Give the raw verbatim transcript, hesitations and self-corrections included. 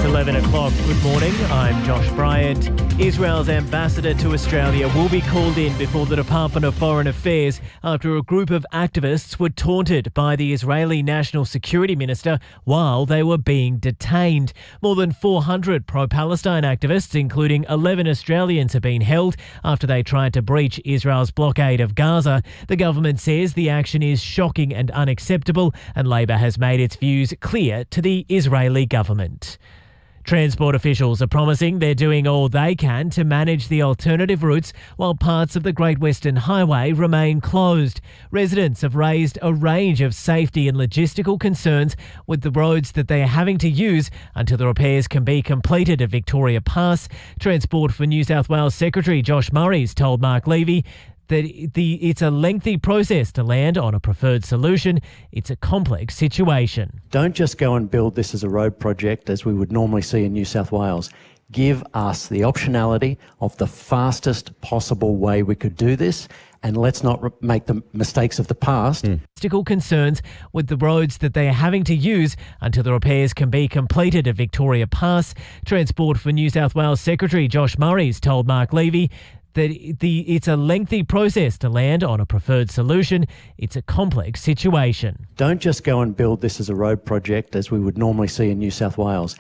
eleven o'clock. Good morning, I'm Josh Bryant. Israel's ambassador to Australia will be called in before the Department of Foreign Affairs after a group of activists were taunted by the Israeli National Security Minister while they were being detained. More than four hundred pro-Palestine activists, including eleven Australians, have been held after they tried to breach Israel's blockade of Gaza. The government says the action is shocking and unacceptable, and Labor has made its views clear to the Israeli government. Transport officials are promising they're doing all they can to manage the alternative routes while parts of the Great Western Highway remain closed. Residents have raised a range of safety and logistical concerns with the roads that they are having to use until the repairs can be completed at Victoria Pass. Transport for New South Wales Secretary Josh Murray's told Mark Levy that the it's a lengthy process to land on a preferred solution. It's a complex situation. Don't just go and build this as a road project as we would normally see in New South Wales. Give us the optionality of the fastest possible way we could do this, and let's not re- make the mistakes of the past. Mm. Logistical concerns with the roads that they are having to use until the repairs can be completed at Victoria Pass. Transport for New South Wales Secretary Josh Murray's told Mark Levy that the it's a lengthy process to land on a preferred solution. It's a complex situation. Don't just go and build this as a road project as we would normally see in New South Wales.